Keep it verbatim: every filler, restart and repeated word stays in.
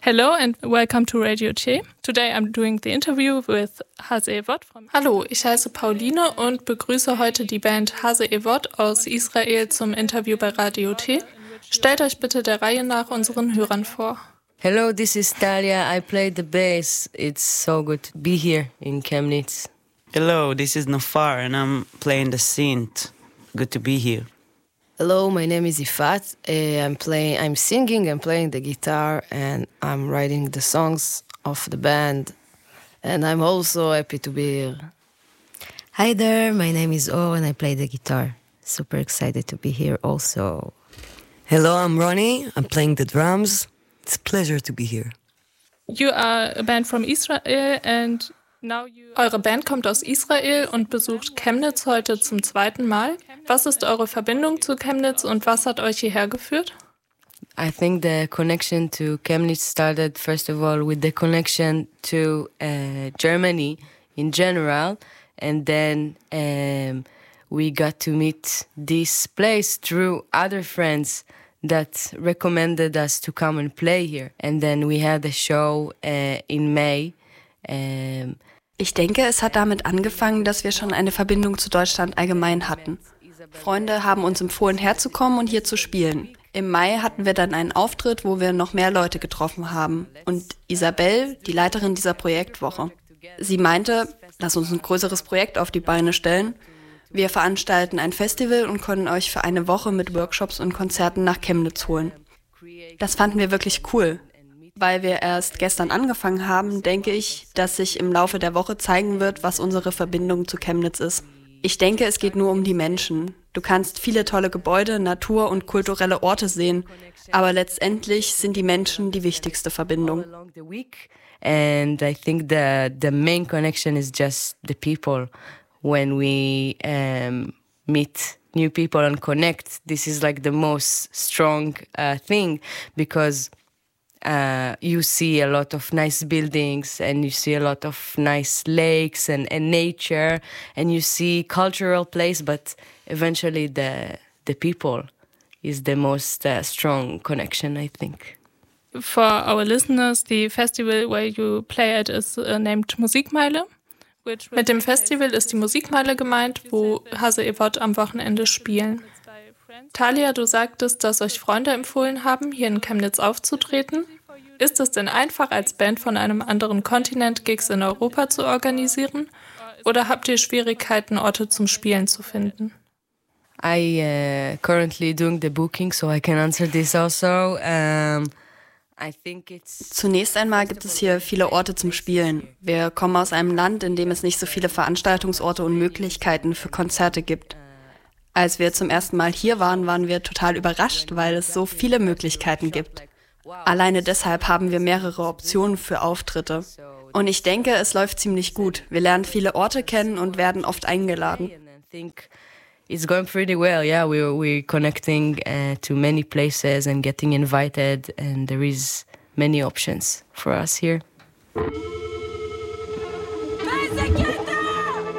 Hello and welcome to Radio T. Today I'm doing the interview with Hase Evod. Hallo, ich heiße Pauline und begrüße heute die Band Hase Evod aus Israel zum Interview bei Radio T. Stellt euch bitte der Reihe nach unseren Hörern vor. Hello, this is Talia. I play the bass. It's so good to be here in Chemnitz. Hello, this is Nofar and I'm playing the synth. Good to be here. Hello, my name is Ifat. Uh, I'm playing, I'm singing and playing the guitar, and I'm writing the songs of the band. And I'm also happy to be here. Hi there, my name is O and I play the guitar. Super excited to be here also. Hello, I'm Ronnie. I'm playing the drums. It's a pleasure to be here. You are a band from Israel and now you... Eure Band kommt aus Israel und besucht Chemnitz heute zum zweiten Mal. Was ist eure Verbindung zu Chemnitz und was hat euch hierher geführt? I think the connection to Chemnitz started, first of all, with the connection to uh, Germany in general. And then um, we got to meet this place through other friends that recommended us to come and play here. And then we had a show uh, in May. Um, Ich denke, es hat damit angefangen, dass wir schon eine Verbindung zu Deutschland allgemein hatten. Freunde haben uns empfohlen, herzukommen und hier zu spielen. Im Mai hatten wir dann einen Auftritt, wo wir noch mehr Leute getroffen haben. Und Isabel, die Leiterin dieser Projektwoche. Sie meinte, lass uns ein größeres Projekt auf die Beine stellen. Wir veranstalten ein Festival und können euch für eine Woche mit Workshops und Konzerten nach Chemnitz holen. Das fanden wir wirklich cool. Weil wir erst gestern angefangen haben, denke ich, dass sich im Laufe der Woche zeigen wird, was unsere Verbindung zu Chemnitz ist. Ich denke, es geht nur um die Menschen. Du kannst viele tolle Gebäude, Natur und kulturelle Orte sehen, aber letztendlich sind die Menschen die wichtigste Verbindung. And I think the the main connection is just the people. When we um, meet new people and connect, this is like the most strong uh, thing because Uh, you see a lot of nice buildings and you see a lot of nice lakes and, and nature and you see cultural place, but eventually the the people is the most uh, strong connection, I think. For our listeners, the festival where you play at is uh, named Musikmeile. Mit dem Festival ist die Musikmeile gemeint, wo Hase Evod am Wochenende spielen. Talia, du sagtest, dass euch Freunde empfohlen haben, hier in Chemnitz aufzutreten. Ist es denn einfach, als Band von einem anderen Kontinent Gigs in Europa zu organisieren? Oder habt ihr Schwierigkeiten, Orte zum Spielen zu finden? I uh, currently doing the booking, so I can answer this also. Um, I think it's Zunächst einmal gibt es hier viele Orte zum Spielen. Wir kommen aus einem Land, in dem es nicht so viele Veranstaltungsorte und Möglichkeiten für Konzerte gibt. Als wir zum ersten Mal hier waren, waren wir total überrascht, weil es so viele Möglichkeiten gibt. Alleine deshalb haben wir mehrere Optionen für Auftritte. Und ich denke, es läuft ziemlich gut. Wir lernen viele Orte kennen und werden oft eingeladen. It's going pretty well, yeah. We're, we're connecting uh, to many places and getting invited and there is many options for us here.